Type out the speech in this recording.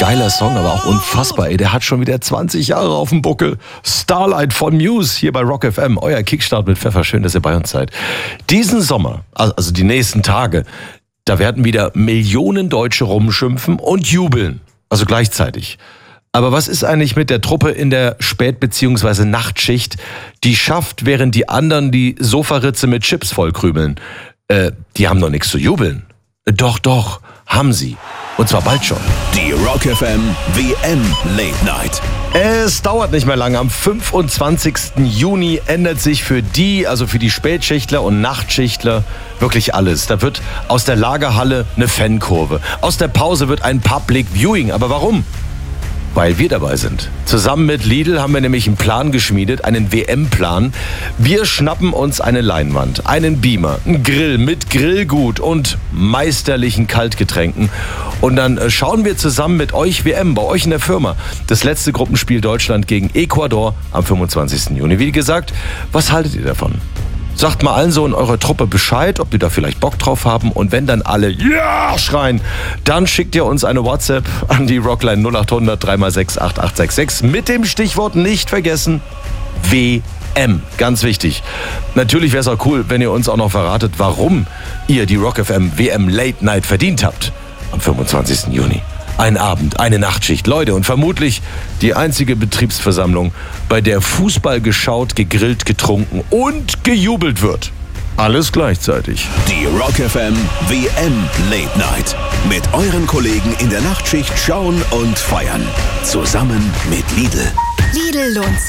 Geiler Song, aber auch unfassbar. Ey, der hat schon wieder 20 Jahre auf dem Buckel. Starlight von Muse hier bei Rock FM. Euer Kickstart mit Pfeffer. Schön, dass ihr bei uns seid. Diesen Sommer, also die nächsten Tage, da werden wieder Millionen Deutsche rumschimpfen und jubeln. Also gleichzeitig. Aber was ist eigentlich mit der Truppe in der Spät- bzw. Nachtschicht, die schafft, während die anderen die Sofaritze mit Chips vollkrümeln? Die haben doch nichts zu jubeln. Doch, haben sie. Und zwar bald schon. Die Rock FM WM Late Night. Es dauert nicht mehr lange. Am 25. Juni ändert sich für die Spätschichtler und Nachtschichtler wirklich alles. Da wird aus der Lagerhalle eine Fankurve. Aus der Pause wird ein Public Viewing. Aber warum? Weil wir dabei sind. Zusammen mit Lidl haben wir nämlich einen Plan geschmiedet, einen WM-Plan. Wir schnappen uns eine Leinwand, einen Beamer, einen Grill mit Grillgut und meisterlichen Kaltgetränken. Und dann schauen wir zusammen mit euch WM, bei euch in der Firma, das letzte Gruppenspiel Deutschland gegen Ecuador am 25. Juni. Wie gesagt, was haltet ihr davon? Sagt mal allen so in eurer Truppe Bescheid, ob die da vielleicht Bock drauf haben. Und wenn dann alle Ja schreien, dann schickt ihr uns eine WhatsApp an die Rockline 0800 3x6 8866 mit dem Stichwort nicht vergessen WM. Ganz wichtig. Natürlich wäre es auch cool, wenn ihr uns auch noch verratet, warum ihr die Rock FM WM Late Night verdient habt am 25. Juni. Ein Abend, eine Nachtschicht, Leute, und vermutlich die einzige Betriebsversammlung, bei der Fußball geschaut, gegrillt, getrunken und gejubelt wird. Alles gleichzeitig. Die Rock FM WM Late Night. Mit euren Kollegen in der Nachtschicht schauen und feiern. Zusammen mit Lidl. Lidl lohnt sich.